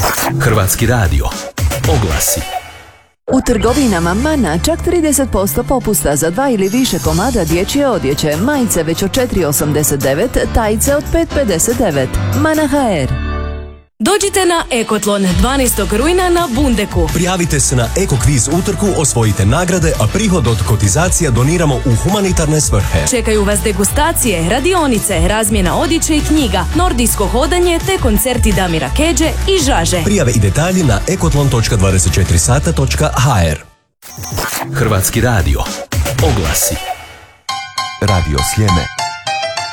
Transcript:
Hrvatski radio. Oglasi. U trgovinama Mana čak 30% popusta za 2 ili više komada dječje odjeće, majice već od 4,89, tajice od 5,59. Mana HR. Dođite na Ekotlon 12. rujna na Bundeku. Prijavite se na Eko kviz utrku, osvojite nagrade, a prihod od kotizacija doniramo u humanitarne svrhe. Čekaju vas degustacije, radionice, razmjena odjeće i knjiga, nordijsko hodanje te koncerti Damira Keđe i Žaže. Prijave i detalji na ekotlon.24sata.hr. Hrvatski radio. Oglasi. Radio Sljeme.